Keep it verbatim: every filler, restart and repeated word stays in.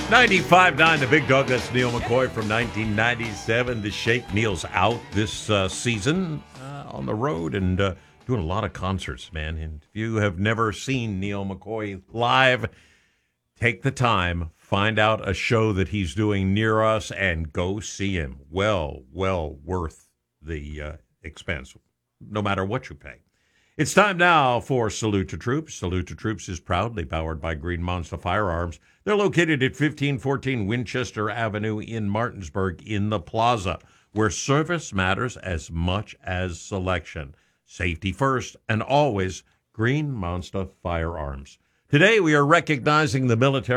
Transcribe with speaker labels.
Speaker 1: ninety-five point nine, the Big Dog. That's Neil McCoy from nineteen ninety-seven. The Shake. Neil's out this uh, season uh, on the road and uh, doing a lot of concerts, man. And if you have never seen Neil McCoy live, take the time, find out a show that he's doing near us, and go see him. Well, well worth the uh, expense, no matter what you pay. It's time now for Salute to Troops. Salute to Troops is proudly powered by Green Monster Firearms. They're located at fifteen fourteen Winchester Avenue in Martinsburg in the plaza, where service matters as much as selection. Safety first and always Green Monster Firearms. Today we are recognizing the military